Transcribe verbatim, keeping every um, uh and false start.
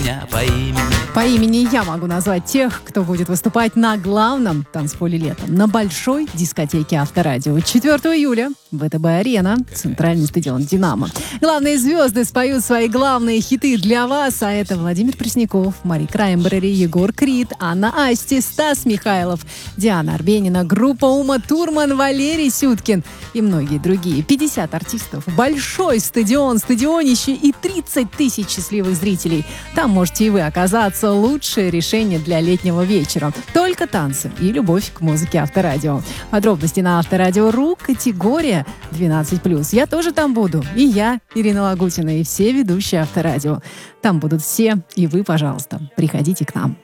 меня по имени. По имени я могу назвать тех, кто будет выступать на главном танцполе летом, на большой дискотеке Авторадио. четвёртого июля ВТБ-арена, центральный стадион «Динамо». Главные звезды споют свои главные хиты для вас, а это Владимир Пресняков, Мари Краймбрери, Егор Крид, Анна Асти, Стас Михайлов, Диана Арбенина, группа Ума Турман, Валерий Сюткин и многие другие. пятьдесят артистов, большой стадион, стадионище и тридцать тысяч счастливых зрителей. Там можете и вы оказаться. Лучшее решение для летнего вечера. Только танцы и любовь к музыке Авторадио. Подробности на авторадио точка ру, категория двенадцать плюс. Я тоже там буду. И я, Ирина Лагутина, и все ведущие Авторадио. Там будут все, и вы, пожалуйста, приходите к нам.